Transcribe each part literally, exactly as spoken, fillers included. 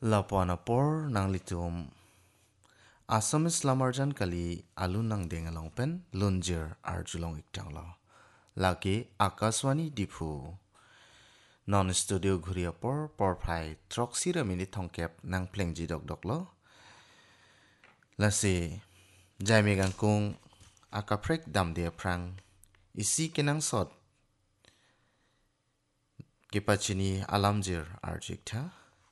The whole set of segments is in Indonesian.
Lapuana por nang litum Asamis lamarjan kali alun nang dengalong pen lunjer arjulong iktang lo. Lagi Akaswani dipu. Non studio ghuria por por phai trok sira minit thongkep nang plengji dok dok lo. Lasi jaime gangkung akaprek dam dia prang isi kenang sot kepachini alamjir arjikta.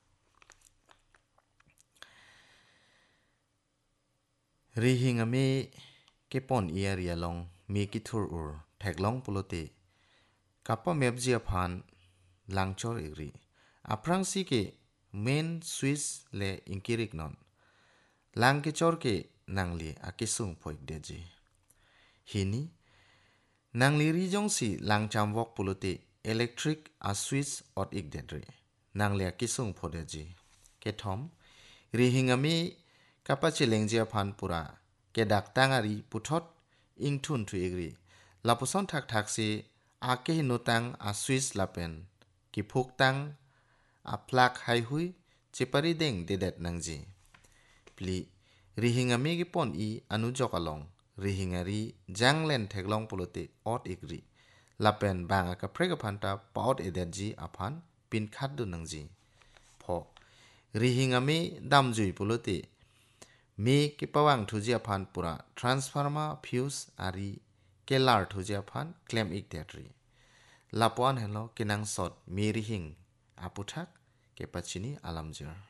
Rihingame kepon ia rialong mi kithur ur theklong pulote kapa mebjia phan langchor igri aprang si ke main swiss le inkirik non lang ke chor ke nangli akisung poik deji hini nangli rijong si langcham wok pulote electric a swiss ot ik dedre nangli akisung podeji kethom rihingame kapa chilengjia phan pura kedak tangari puthot ingthun tu igri lapuson thak thak si ake hinotang a swiss lapen ki phuk tang a plak hai hui chipari deng dedet nangji pli rihingami gi pon i anu jokalong rihingari janglen theklong pulote ot igri lapen banga ka prega phanta paut ederji aphan pin khaddu nangji pho rihingami damjui pulote me ke pawang thujia phan pura transformer fuse ari kelar thujia phan claim ik detri lapuan hello kinang sot me rihing aputhak ke pachini alamjir